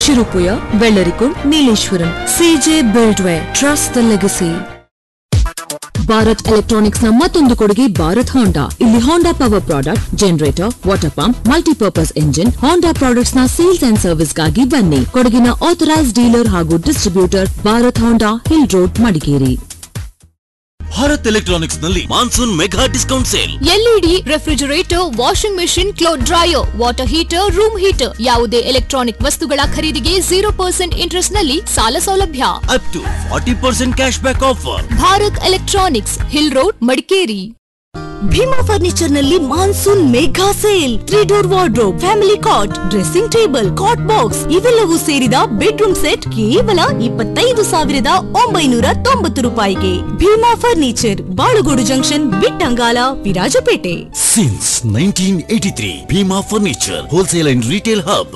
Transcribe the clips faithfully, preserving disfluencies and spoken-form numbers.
Cherupuzha, Vellarikundu, Nileshwaram. CJ ಬಿಲ್ಡ್ವೇರ್, trust the legacy. Bharat electronics ನ ಮತ್ತೊಂದು ಕೊಡುಗೆ ಭಾರತ್ ಹೋಂಡಾ. ಇಲ್ಲಿ ಹೋಂಡಾ power product, generator, water pump, multipurpose engine, ಹೋಂಡಾ ಪ್ರಾಡಕ್ಟ್ಸ್ ನ ಸೇಲ್ಸ್ ಅಂಡ್ ಸರ್ವಿಸ್ ಗಾಗಿ ಬನ್ನಿ. ಕೊಡಗಿನ ಆಥರೈಸ್ ಡೀಲರ್ ಹಾಗೂ ಡಿಸ್ಟ್ರಿಬ್ಯೂಟರ್ ಭಾರತ್ ಹೋಂಡಾ, hill road, Madikeri. Bharat electronics ನಲ್ಲಿ monsoon mega discount sale. LED, refrigerator, washing machine, cloth dryer, water heater, room heater ಯಾವುದೇ electronic ವಸ್ತುಗಳ ಖರೀದಿಗೆ zero percent interest ನಲ್ಲಿ ಸಾಲ ಸೌಲಭ್ಯ. Up to forty percent cash back offer. Bharat electronics, hill road, Madikeri. Bima furniture ನಲ್ಲಿ monsoon mega sale. Three door wardrobe, family ಕಾಟ್, dressing table, ಕಾಟ್ box ಇವೆಲ್ಲವೂ ಸೇರಿದ bedroom set ಕೇವಲ ಇಪ್ಪತ್ತೈದು ಸಾವಿರದ ಒಂಬೈನೂರ ತೊಂಬತ್ತು ರೂಪಾಯಿಗೆ. Bima furniture, Balugodu junction, Bittangala, Virajpet. Since nineteen eighty three Bima furniture wholesale and retail hub.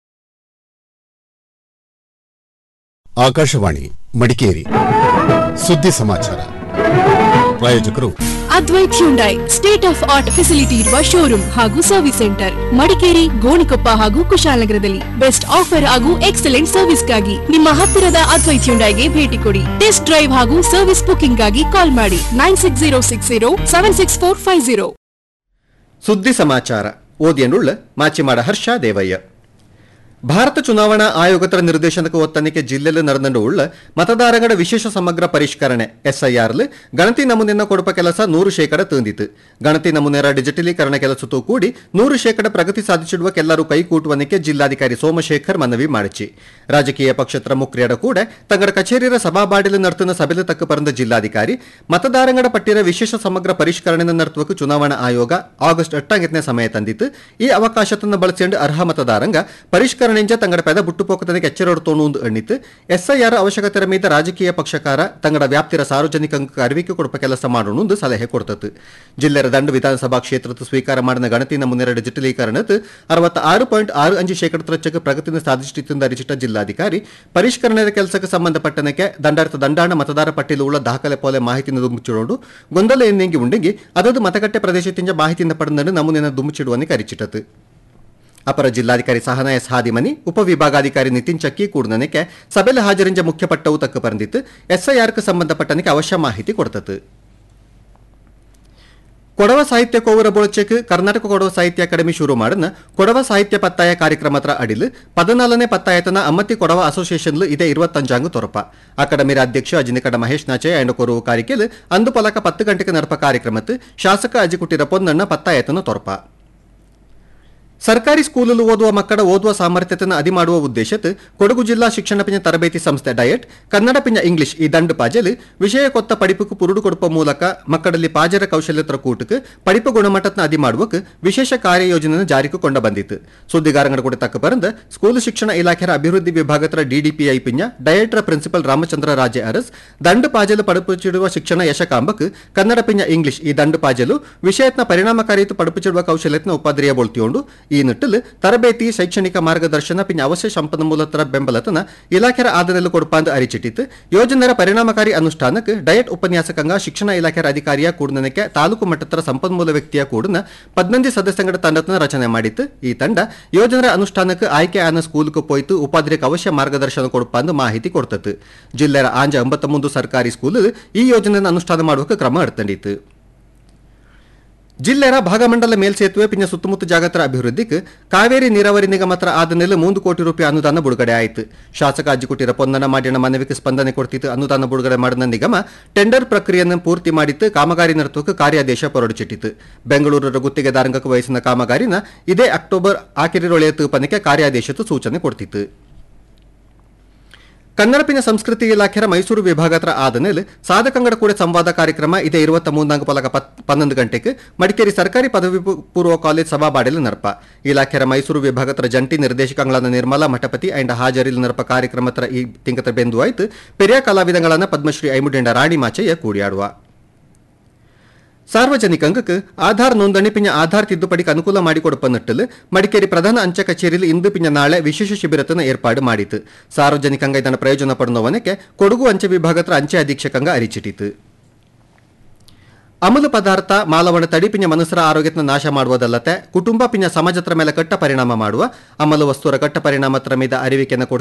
Akashvani Madikeri ಸುದ್ದಿ ಸಮಾಚಾರ. ಪ್ರಾಯೋಜಕರು Advait Hyundai, state of art facility ಇರುವ ಶೋರೂಮ್ ಹಾಗೂ ಸರ್ವಿಸ್ ಸೆಂಟರ್, ಮಡಿಕೇರಿ, ಗೋಣಿಕೊಪ್ಪ ಹಾಗೂ ಕುಶಾಲನಗರದಲ್ಲಿ. ಬೆಸ್ಟ್ ಆಫರ್ ಹಾಗೂ ಎಕ್ಸಲೆಂಟ್ ಸರ್ವಿಸ್ಗಾಗಿ ನಿಮ್ಮ ಹತ್ತಿರದ ಅದ್ವೈತ್ ಹ್ಯುಂಡೈಗೆ ಭೇಟಿ ಕೊಡಿ. ಟೆಸ್ಟ್ ಡ್ರೈವ್ ಹಾಗೂ ಸರ್ವಿಸ್ ಬುಕಿಂಗ್ ಗಾಗಿ ಕಾಲ್ ಮಾಡಿ nine six zero six zero seven six four five zero. ಸುದ್ದಿ ಸಮಾಚಾರ ಓದಿಯನ್ನುಳ್ಳ ಮಾಚಿಮಾಡ ಹರ್ಷ ದೇವಯ್ಯ. ಭಾರತ ಚುನಾವಣಾ ಆಯೋಗದ ನಿರ್ದೇಶನಕ್ಕೆ ಒತ್ತನಿಕೆ ಜಿಲ್ಲೆಯಲ್ಲಿ ನಡೆದುಳ್ಳ ಮತದಾರಗಳ ವಿಶೇಷ ಸಮಗ್ರ ಪರಿಷ್ಕರಣೆ ಎಸ್ಐಆರ್ಲ್ ಗಣತಿ ನಮೂನೆಯನ್ನ ಕೊಡುವ ಕೆಲಸ ನೂರು ಶೇಕಡ ತಂದಿತು. ಗಣತಿ ನಮೂನೆಯ ಡಿಜಿಟಲೀಕರಣ ಕೆಲಸತ್ತೂ ಕೂಡಿ ನೂರು ಶೇಕಡ ಪ್ರಗತಿ ಸಾಧಿಸಿಡುವ ಎಲ್ಲರೂ ಕೈಕೂಟುವನಿಕೆ ಜಿಲ್ಲಾಧಿಕಾರಿ ಸೋಮಶೇಖರ್ ಮನವಿ ಮಾಡಿಚಿ. ರಾಜಕೀಯ ಪಕ್ಷದ ಮುಖ್ಯರ ಕೂಡ ತಂಗಡ ಕಚೇರಿಯ ಸಭಾಬಾಡಿಲು ನಡೆತುವ ಸಭೆಲು ತಕ್ಕ ಪರಂದ ಜಿಲ್ಲಾಧಿಕಾರಿ ಮತದಾರಗಳ ಪಟ್ಟಿಯ ವಿಶೇಷ ಸಮಗ್ರ ಪರಿಷ್ಕರಣೆ ನಡೆಸುವ ಚುನಾವಣಾ ಆಯೋಗ ಆಗಸ್ಟ್ ಎಟ್ಟಂಗನೇ ಸಮಯ ತಂದಿತ್ತು. ಈ ಅವಕಾಶವನ್ನು ಬಳಸಿಕೊಂಡು ಅರ್ಹ ಮತದಾರಂಗ ಪರಿಷ್ಕರಣೆ ತಂಗಡ ಪೆದ ಬುಟ್ಟುಪೋಕತನಿಗೆ ಎಚ್ಚರೊಡ್ತೋಣು ಎಣ್ಣಿತ್ತು. ಎಸ್ಐಆರ್ ಅವಶ್ಯಕತೆ ಮೀದ ರಾಜಕೀಯ ಪಕ್ಷಕಾರ ತಂಗಡ ವ್ಯಾಪ್ತಿಯ ಸಾರ್ವಜನಿಕ ಅರಿವಿಕೆ ಕೊಡುವ ಕೆಲಸ ಮಾಡೋಣ ಸಲಹೆ ಕೊಡ್ತತ್ತು. ಜಿಲ್ಲೆಯ ದಂಡ ವಿಧಾನಸಭಾ ಕ್ಷೇತ್ರದ ಸ್ವೀಕಾರ ಮಾಡಿದ ಗಣತಿ ನಮೂನೆಯ ಡಿಜಿಟಲೀಕರಣದ ಅರವತ್ತ ಆರು ಪಾಯಿಂಟ್ ಆರು ಅಂಚು ಶೇಕಡಕ್ಕೆ ಪ್ರಗತಿಯನ್ನು ಸಾಧಿಸಿಟ್ಟಿದ್ದ ಅರಿಚಿಟ್ಟ ಜಿಲ್ಲಾಧಿಕಾರಿ ಪರಿಷ್ಕರಣೆಯ ಕೆಲಸಕ್ಕೆ ಸಂಬಂಧಪಟ್ಟನಕ್ಕೆ ದಂಡಾರ್ಥ ದಂಡಾಣ ಮತದಾರ ಪಟ್ಟಿಯಲ್ಲಿ ಉಳ್ಳ ದಾಖಲೆ ಪೋಲೆ ಮಾಹಿತಿಯನ್ನು ದುಂಬಿಚಿಡೋಡು ಗೊಂದಲ ಎನ್ನೆಂಗಿ ಉಂಡೆಂಗಿ ಅದದು ಮತಗಟ್ಟೆ ಪ್ರದೇಶದಿಂದ ಮಾಹಿತಿಯಿಂದ ಪಡೆದ ನಮೂನೆಯನ್ನು ದುಂಬಿಚಿಡುವನಿಗೆ ಅರಿಚಿಟ್ಟತು. ಅಪರ ಜಿಲ್ಲಾಧಿಕಾರಿ ಸಹನಾ ಎಸ್ ಹಾದಿಮನಿ, ಉಪವಿಭಾಗಾಧಿಕಾರಿ ನಿತಿನ್ ಚಕ್ಕಿ ಕೂಡನಕ್ಕೆ ಸಭೆಯಲ್ಲಿ ಹಾಜರಿಂಜ ಮುಖ್ಯ ಪಟ್ಟವು ತಕ್ಕ ಪರಂದಿತ್ತು. ಎಸ್ಐಆರ್ಗೆ ಸಂಬಂಧಪಟ್ಟನಕ್ಕೆ ಅವಶ್ಯ ಮಾಹಿತಿ ಕೊಡ್ತತ್ತು. ಕೊಡವ ಸಾಹಿತ್ಯ ಕೋವರ ಬೊಳಚೆಕ್ ಕರ್ನಾಟಕ ಕೊಡವ ಸಾಹಿತ್ಯ ಅಕಾಡೆಮಿ ಶುರು ಮಾಡಿದ ಕೊಡವ ಸಾಹಿತ್ಯ ಪತ್ತಾಯ ಕಾರ್ಯಕ್ರಮದ ಅಡಿಲು ಪದನಾಲನೇ ಪತ್ತಾಯತನ ಅಮ್ಮತ್ತಿ ಕೊಡವ ಅಸೋಸಿಯೇಷನ್ ಇದೇ ಇರುವತ್ತಂಜಾಂಗು ತೊರಪ. ಅಕಾಡೆಮಿ ಅಧ್ಯಕ್ಷ ಅಜಿನಿಕಡ ಮಹೇಶ್ ನಾಚೆ ಅಂಡ್ ಕೊರವು ಕಾರಿಕೆಲ್ ಅಂದು ಪಲಕ ಪತ್ತು ಗಂಟೆಗೆ ನಡಪ ಕಾರ್ಯಕ್ರಮತ್ತು ಶಾಸಕ ಅಜಿಕುಟ್ಟಿರ ಪೊನ್ನಣ್ಣ ಪತ್ತಾಯತನ ತೊರಪ. ಸರ್ಕಾರಿ ಸ್ಕೂಲಲ್ಲಿ ಓದುವ ಮಕ್ಕಳ ಓದುವ ಸಾಮರ್ಥ್ಯತೆಯನ್ನು ಅದಿ ಮಾಡುವ ಉದ್ದೇಶತ್ ಕೊಡಗು ಜಿಲ್ಲಾ ಶಿಕ್ಷಣ ಪಿಂಜ ತರಬೇತಿ ಸಂಸ್ಥೆ ಡಯಟ್ ಕನ್ನಡ ಪಿಂಜ ಇಂಗ್ಲಿಷ್ ಈ ದಂಡು ಪಾಜಲ್ ವಿಷಯ ಕೊತ್ತ ಪಡಿಪಕ್ಕೆ ಪುರುಡು ಕೊಡುವ ಮೂಲಕ ಮಕ್ಕಳಲ್ಲಿ ಪಾಜರ ಕೌಶಲ್ಯತರ ಕೂಟಕ್ಕೆ ಪಡಿಪ ಗುಣಮಟ್ಟನ ಅದಿ ಮಾಡುವಕ್ಕೆ ವಿಶೇಷ ಕಾರ್ಯಯೋಜನೆಯನ್ನು ಜಾರಿಗೆ ಕೊಂಡ ಬಂದಿತ್ತು. ಸುದ್ದಿಗಾರಗಳ ಕೂಡ ತಕ್ಕ ಬರಂದ ಸ್ಕೂಲ್ ಶಿಕ್ಷಣ ಇಲಾಖೆಯ ಅಭಿವೃದ್ಧಿ ವಿಭಾಗದ ಡಿಡಿಪಿಐ ಪಿಂಜ ಡಯಟ್ರ ಪ್ರಿನ್ಸಿಪಲ್ ರಾಮಚಂದ್ರ ರಾಜೆ ಅರಸ್ ದಂಡು ಪಾಜಲು ಪಡುಪುಚಿಡುವ ಶಿಕ್ಷಣ ಯಶಕಾಂಬಕ್ ಕನ್ನಡ ಪಿಂಜ ಇಂಗ್ಲಿಷ್ ಈ ದಂಡು ಪಾಜಲು ವಿಷಯತ್ನ ಪರಿಣಾಮಕಾರಿಯತು ಪಡುಪುಚಿಡುವ ಕೌಶಲ್ಯತ್ನ ಉಪಾಧ್ರಿಯ ಬೋಳ್ತಿಯೋಂಡು ಈ ನಿಟ್ಟಲ್ಲಿ ತರಬೇತಿ, ಶೈಕ್ಷಣಿಕ ಮಾರ್ಗದರ್ಶನ ಪಿಂಜ ಅವಶ್ಯ ಸಂಪನ್ಮೂಲತರ ಬೆಂಬಲತನ ಇಲಾಖೆಯ ಆದನೆಲ್ಲ ಕೊಡುಪಾಂದು ಅರಿಚಿಟ್ಟಿತ್ತು. ಯೋಜನೆಯ ಪರಿಣಾಮಕಾರಿ ಅನುಷ್ಠಾನಕ್ಕೆ ಡಯಟ್ ಉಪನ್ಯಾಸಕಂಗ ಶಿಕ್ಷಣ ಇಲಾಖೆಯ ಅಧಿಕಾರಿಯ ಕೂಡನಕ್ಕೆ ತಾಲೂಕು ಮಟ್ಟದ ಸಂಪನ್ಮೂಲ ವ್ಯಕ್ತಿಯ ಕೂಡನ ಪದ್ನಂದಿ ಸದಸ್ಯಂಗಡ ತಂಡದ ರಚನೆ ಮಾಡಿತ್ತು. ಈ ತಂಡ ಯೋಜನೆಯ ಅನುಷ್ಠಾನಕ್ಕೆ ಆಯ್ಕೆ ಆನ ಸ್ಕೂಲ್ಗೆ ಪೋಯ್ತು ಉಪಾಧ್ರಿಯಕ್ಕೆ ಅವಶ್ಯ ಮಾರ್ಗದರ್ಶನ ಕೊಡುಪಾಂದು ಮಾಹಿತಿ ಕೊಡ್ತತ್ತು. ಜಿಲ್ಲೆಯ ಆಂಜ ಒಂಬತ್ತೊಂದು ಸರ್ಕಾರಿ ಸ್ಕೂಲ್ ಈ ಯೋಜನೆಯನ್ನು ಅನುಷ್ಠಾನ ಮಾಡುವ ಕ್ರಮ ಎಡ್ತಂಡಿತ್ತು. ಜಿಲ್ಲೆಯ ಭಾಗಮಂಡಲ ಮೇಲ್ಸೇತುವೆ ಪಿಂಜ ಸುತ್ತಮುತ್ತ ಜಾಗತರ ಅಭಿವೃದ್ಧಿಗೆ ಕಾವೇರಿ ನೀರಾವರಿ ನಿಗಮತ್ರ ಆದನೆಲ್ಲ ಮೂರು ಕೋಟಿ ರೂಪಾಯಿ ಅನುದಾನ ಬಿಡುಗಡೆ ಆಯಿತು. ಶಾಸಕ ಅಜ್ಜಿಕುಟ್ಟಿರ ಪೊನ್ನನ ಮಾಡಿನ ಮನವಿಗೆ ಸ್ಪಂದನೆ ಕೊಡ್ತಿತ್ತು. ಅನುದಾನ ಬಿಡುಗಡೆ ಮಾಡಿದ ನಿಗಮ ಟೆಂಡರ್ ಪ್ರಕ್ರಿಯೆಯನ್ನು ಪೂರ್ತಿ ಮಾಡಿತ್ತು. ಕಾಮಗಾರಿ ನಡೆಸುವಕ್ಕೆ ಕಾರ್ಯಾದೇಶ ಹೊರಡಿಸಿಟ್ಟಿತ್ತು. ಬೆಂಗಳೂರರ ಗುತ್ತಿಗೆದಾರಂಗಕ್ಕೆ ವಹಿಸಿದ ಕಾಮಗಾರಿನ ಇದೇ ಅಕ್ಟೋಬರ್ ಆಖರಿರೊಳೆಯ ತೂಪನಿಗೆ ಕಾರ್ಯಾದೇಶದ ಸೂಚನೆ ಕೊಡ್ತಿತ್ತು. ಕನ್ನಡ ಪಿನ ಸಂಸ್ಕೃತಿ ಇಲಾಖೆಯ ಮೈಸೂರು ವಿಭಾಗದ ಆದನೆಲ್ ಸಾಧಕಂಗಡ ಕೂಡ ಸಂವಾದ ಕಾರ್ಯಕ್ರಮ ಇದೇ ಇರುವತ್ತ ಮೂರ್ನಾಂಕು ಪಲಕ ಪನ್ನೊಂದು ಗಂಟೆಗೆ ಮಡಿಕೇರಿ ಸರ್ಕಾರಿ ಪದವಿ ಪೂರ್ವ ಕಾಲೇಜ್ ಸಭಾಬಾಡೆಲ್ ನರಪ. ಇಲಾಖೆಯ ಮೈಸೂರು ವಿಭಾಗದ ಜಂಟಿ ನಿರ್ದೇಶಕಗಳಾದ ನಿರ್ಮಲಾ ಮಠಪತಿ ಅಂಡ್ ಹಾಜರಿಲ್ ನರಪ ಕಾರ್ಯಕ್ರಮದ ಈ ತಿಂಕತ್ರ ಬೆಂದು ಆಯ್ತು. ಪೆರಿಯ ಕಲಾವಿದಗಳನ್ನ ಪದ್ಮಶ್ರೀ ಐಮುಡೆಂಡ ರಾಣಿ ಮಾಚಯ್ಯ ಕೂಡಿಯಾಡುವ. ಸಾರ್ವಜನಿಕಂಗಕ್ಕೆ ಆಧಾರ್ ನೋಂದಣಿ ಪಿಂಜ ಆಧಾರ್ ತಿದ್ದುಪಡಿಗೆ ಅನುಕೂಲ ಮಾಡಿಕೊಡುವ ನಿಟ್ಟಲು ಮಡಿಕೇರಿ ಪ್ರಧಾನ ಅಂಚೆ ಕಚೇರಿಯಲ್ಲಿ ಇಂದು ಪಿಂಜ ನಾಳೆ ವಿಶೇಷ ಶಿಬಿರತನ ಏರ್ಪಾಡು ಮಾಡಿತು. ಸಾರ್ವಜನಿಕಂಗ ಇದನ್ನು ಪ್ರಯೋಜನ ಪಡೆದವನಕ್ಕೆ ಕೊಡಗು ಅಂಚೆ ವಿಭಾಗದ ಅಂಚೆ ಅಧೀಕ್ಷಕಂಗ ಅರಿಚಿಟ್ಟಿತು. ಅಮಲು ಪದಾರ್ಥ ಮಾಲವಣ ತಡಿ ಪಿಂಜ ಮನುಷ್ಯರ ಆರೋಗ್ಯನ ನಾಶ ಮಾಡುವುದಲ್ಲದೆ ಕುಟುಂಬ ಪಿಂಜ ಸಮಾಜತ್ರ ಮೇಲೆ ಕಟ್ಟ ಪರಿಣಾಮ ಮಾಡುವ ಅಮಲು ವಸ್ತುರ ಕಟ್ಟ ಪರಿಣಾಮತ್ರ ಮೀದ ಅರಿವಿಕೆಯನ್ನು